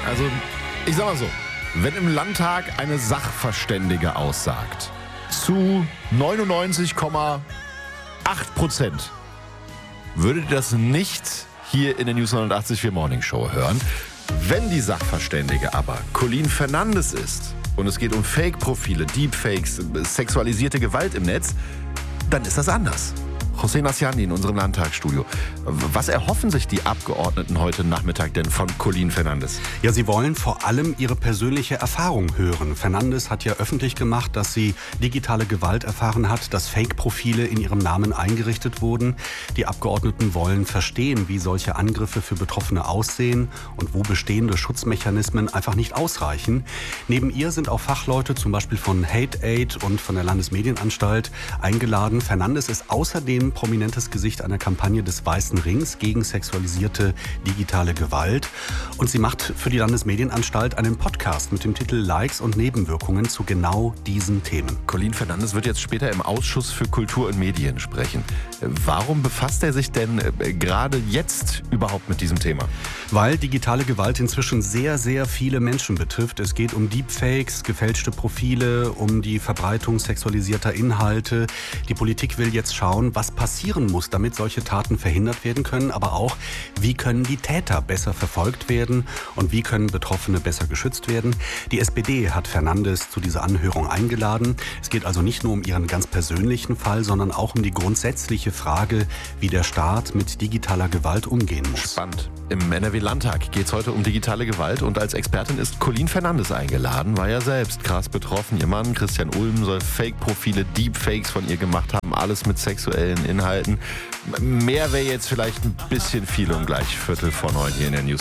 Also, ich sag mal so, wenn im Landtag eine Sachverständige aussagt, zu 99,8%, würdet ihr das nicht hier in der News 89.4 Morning Show hören. Wenn die Sachverständige aber Colleen Fernandes ist und es geht um Fake-Profile, Deepfakes, sexualisierte Gewalt im Netz, dann ist das anders. Hossein Ashani in unserem Landtagsstudio. Was erhoffen sich die Abgeordneten heute Nachmittag denn von Colleen Fernandes? Ja, sie wollen vor allem ihre persönliche Erfahrung hören. Fernandes hat ja öffentlich gemacht, dass sie digitale Gewalt erfahren hat, dass Fake-Profile in ihrem Namen eingerichtet wurden. Die Abgeordneten wollen verstehen, wie solche Angriffe für Betroffene aussehen und wo bestehende Schutzmechanismen einfach nicht ausreichen. Neben ihr sind auch Fachleute, zum Beispiel von Hate Aid und von der Landesmedienanstalt, eingeladen. Fernandes ist außerdem prominentes Gesicht einer Kampagne des Weißen Rings gegen sexualisierte digitale Gewalt. Und sie macht für die Landesmedienanstalt einen Podcast mit dem Titel Likes und Nebenwirkungen zu genau diesen Themen. Colleen Fernandes wird jetzt später im Ausschuss für Kultur und Medien sprechen. Warum befasst er sich denn gerade jetzt überhaupt mit diesem Thema? Weil digitale Gewalt inzwischen sehr, sehr viele Menschen betrifft. Es geht um Deepfakes, gefälschte Profile, um die Verbreitung sexualisierter Inhalte. Die Politik will jetzt schauen, was passieren muss, damit solche Taten verhindert werden können, aber auch, wie können die Täter besser verfolgt werden und wie können Betroffene besser geschützt werden. Die SPD hat Fernandes zu dieser Anhörung eingeladen. Es geht also nicht nur um ihren ganz persönlichen Fall, sondern auch um die grundsätzliche Frage, wie der Staat mit digitaler Gewalt umgehen muss. Spannend. Im NRW-Landtag geht es heute um digitale Gewalt und als Expertin ist Colleen Fernandes eingeladen, war ja selbst krass betroffen. Ihr Mann Christian Ulm soll Fake-Profile, Deepfakes von ihr gemacht haben, alles mit sexuellen Inhalten. Mehr wäre jetzt vielleicht ein bisschen viel um gleich 8:45 hier in der News.